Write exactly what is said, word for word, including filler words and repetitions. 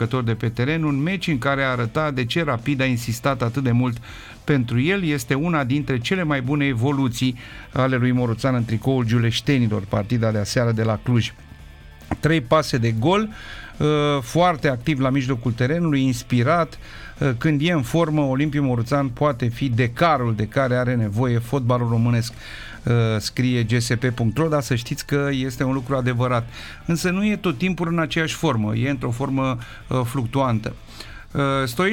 jucător de pe teren, un meci în care a arătat de ce Rapid a insistat atât de mult pentru el. Este una dintre cele mai bune evoluții ale lui Moruțan în tricoul giuleștenilor, partida de aseară de la Cluj. Trei pase de gol, foarte activ la mijlocul terenului, inspirat. Când e în formă, Olimpiu Moruțan poate fi decarul de care are nevoie fotbalul românesc, scrie G S P punct ro, dar să știți că este un lucru adevărat. Însă nu e tot timpul în aceeași formă, e într-o formă fluctuantă. Stoil